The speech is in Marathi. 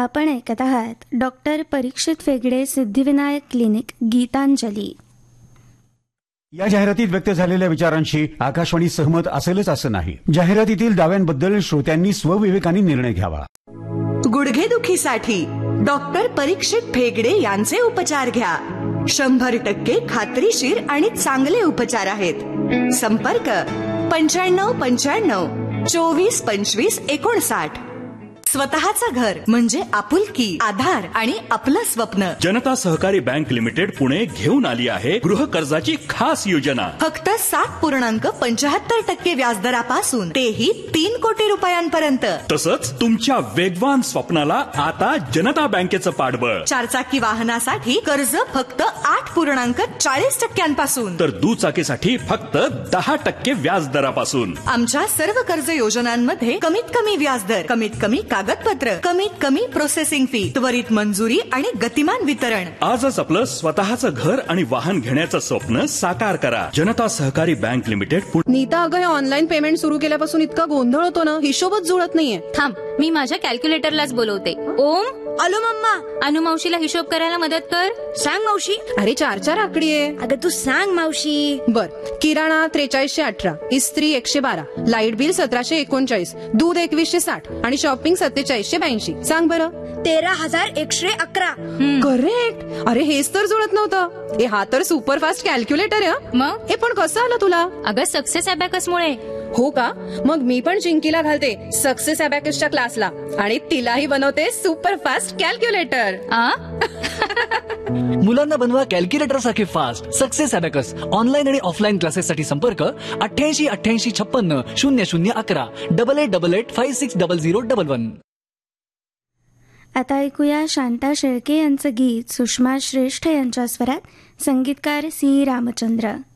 आपण ऐकत आहात डॉक्टर परीक्षित फेगडे सिद्धिविनायक क्लिनिक गीतांजली. या जाहिरातीत व्यक्त झालेल्या विचारांशी आकाशवाणी सहमत असेलच असं नाही. जाहिरातीतील दाव्यांबद्दल श्रोत्यांनी स्वविवेकाने निर्णय घ्यावा. गुडघेदुखीसाठी डॉक्टर परीक्षित फेगडे यांचे उपचार घ्या. 100% खात्रीशीर आणि चांगले उपचार आहेत. संपर्क 95 95 24 25 59. स्वतःचं घर म्हणजे आपुलकी, आधार आणि आपलं स्वप्न. जनता सहकारी बँक लिमिटेड पुणे घेऊन आली आहे गृह कर्जाची खास योजना. फक्त 7.75% व्याजदरापासून, तेही 3 कोटी रुपयांपर्यंत. तसंच तुमच्या वेगवान स्वप्नाला आता जनता बँकेचं पाठबळ. 4 चाकी वाहनासाठी कर्ज फक्त 8.40% तर दुचाकीसाठी फक्त 10% व्याजदरापासून. आमच्या सर्व कर्ज योजनांमध्ये कमीत कमी व्याजदर, कमीत कमी कागदपत्र, कमीत कमी प्रोसेसिंग फी, त्वरित मंजुरी आणि गतिमान वितरण. आजच आपलं स्वतःचं घर आणि वाहन घेण्याचं स्वप्न साकार करा. जनता सहकारी बँक लिमिटेड. नीता, अगं हे ऑनलाईन पेमेंट सुरू केल्यापासून इतका गोंधळ होतो ना, हिशोबच जुळत नाहीये. थांब, मी माझ्या कॅल्क्युलेटरलाच बोलवते. ओम, आलो मम्मा. अनु मावशीला हिशोब करायला मदत कर. सांग मावशी. अरे 4 आकडी आहे. अगं तू सांग मावशी. बर, किराणा 4318, इस्त्री 112, लाईट बिल 1739, दूध 2160 आणि शॉपिंग 4782. सांग बरं. 13,111. करेक्ट. अरे हेच तर जुळत नव्हतं. हा तर सुपरफास्ट कॅल्क्युलेटर आहे. मग हे पण कसं आलं तुला? अगं सक्सेस अबॅकसमुळे. हो का? मग मी पण चिंकीला घालते सक्सेस अबॅकसच्या क्लासला आणि तिलाही बनवते सुपरफास्ट कॅल्क्युलेटर. मुलांना बनवा कॅल्क्युलेटर सारखे फास्ट. सक्सेस अबॅकस ऑनलाईन आणि ऑफलाईन क्लासेससाठी संपर्क 88 88 56 00 11 8888 560011. आता ऐकूया शांता शेळके यांचं गीत सुषमा श्रेष्ठ यांच्या स्वरात, संगीतकार सी रामचंद्र.